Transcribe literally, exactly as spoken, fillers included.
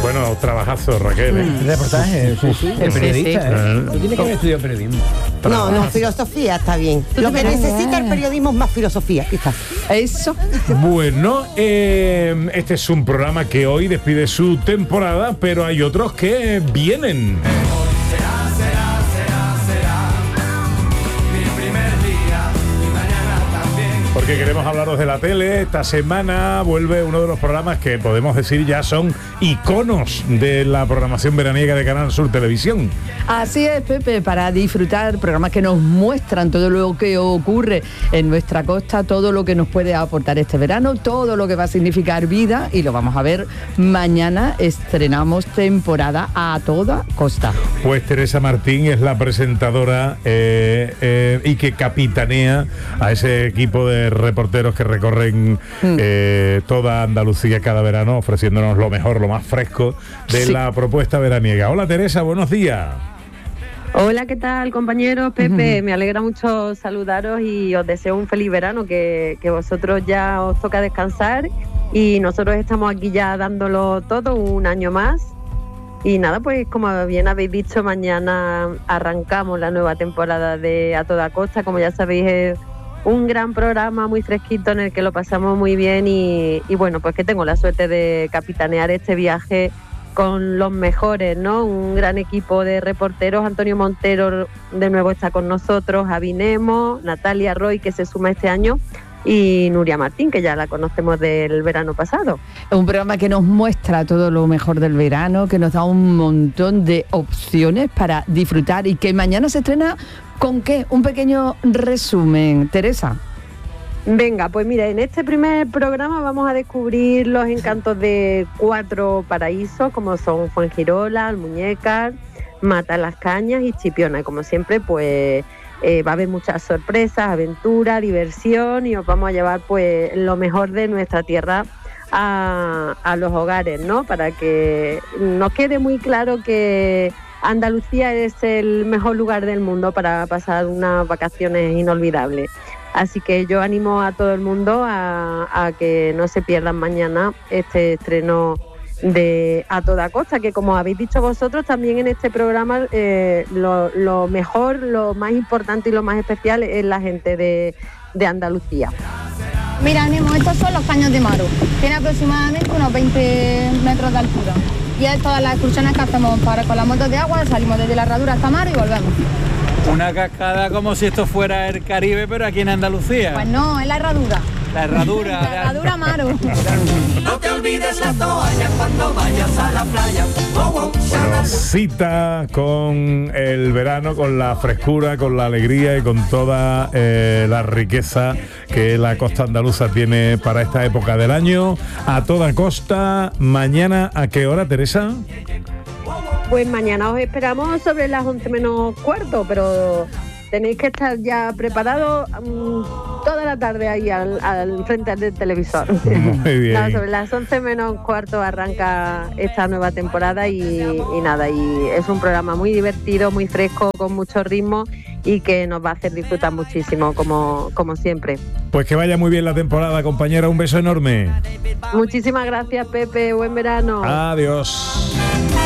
Bueno, trabajazo, Raquel, ¿eh? Mm. Reportaje, sí, sí, el periodista. Sí, sí. ¿Eh? Tú tienes que haber estudiado periodismo. No, no, filosofía está bien. Lo que necesita el periodismo es más filosofía, quizás. Eso. Bueno, eh, este es un programa que hoy despide su temporada, pero hay otros que vienen. Porque queremos hablaros de la tele. Esta semana vuelve uno de los programas que podemos decir ya son iconos de la programación veraniega de Canal Sur Televisión. Así es, Pepe, para disfrutar programas que nos muestran todo lo que ocurre en nuestra costa, todo lo que nos puede aportar este verano, todo lo que va a significar vida, y lo vamos a ver mañana. Estrenamos temporada A Toda Costa. Pues Teresa Martín es la presentadora eh, eh, y que capitanea a ese equipo de reporteros que recorren mm. eh, toda Andalucía cada verano, ofreciéndonos lo mejor, lo más fresco de sí. la propuesta veraniega. Hola Teresa, buenos días. Hola, ¿qué tal, compañeros? Pepe, uh-huh. me alegra mucho saludaros y os deseo un feliz verano, que, que vosotros ya os toca descansar y nosotros estamos aquí ya dándolo todo un año más. Y nada, pues como bien habéis dicho, mañana arrancamos la nueva temporada de A Toda Costa. Como ya sabéis, es un gran programa muy fresquito en el que lo pasamos muy bien y, y bueno, pues que tengo la suerte de capitanear este viaje con los mejores, ¿no? Un gran equipo de reporteros. Antonio Montero de nuevo está con nosotros, Javi Nemo, Natalia Roy, que se suma este año, y Nuria Martín, que ya la conocemos del verano pasado. Un programa que nos muestra todo lo mejor del verano, que nos da un montón de opciones para disfrutar y que mañana se estrena ¿con qué? Un pequeño resumen, Teresa. Venga, pues mira, en este primer programa vamos a descubrir los encantos de cuatro paraísos, como son Fuengirola, Almuñécar, Matalascañas y Chipiona. Y como siempre, pues eh, va a haber muchas sorpresas, aventura, diversión, y os vamos a llevar pues lo mejor de nuestra tierra a, a los hogares, ¿no? Para que nos quede muy claro que Andalucía es el mejor lugar del mundo para pasar unas vacaciones inolvidables. Así que yo animo a todo el mundo a, a que no se pierdan mañana este estreno de A Toda Costa, que como habéis dicho vosotros, también en este programa eh, lo, lo mejor, lo más importante y lo más especial es la gente de, de Andalucía. Mira, Nemo, estos son los Caños de Maro. Tiene aproximadamente unos veinte metros de altura. Y es todas las excursiones que hacemos para con las motos de agua, salimos desde la Herradura hasta Maro y volvemos. Una cascada como si esto fuera el Caribe, pero aquí en Andalucía. Pues no, es la Herradura. La Herradura. La Herradura Maro. No te olvides la toalla cuando vayas a la playa. Oh, oh, bueno, cita con el verano, con la frescura, con la alegría y con toda eh, la riqueza que la costa andaluza tiene para esta época del año. A Toda Costa, mañana, ¿a qué hora, Teresa? Pues mañana os esperamos sobre las once menos cuarto, pero tenéis que estar ya preparados um, toda la tarde ahí al, al frente del televisor. Muy bien. Nada, sobre las once menos cuarto arranca esta nueva temporada y, y nada, y es un programa muy divertido, muy fresco, con mucho ritmo y que nos va a hacer disfrutar muchísimo, como, como siempre. Pues que vaya muy bien la temporada, compañera, un beso enorme. Muchísimas gracias, Pepe, buen verano. Adiós.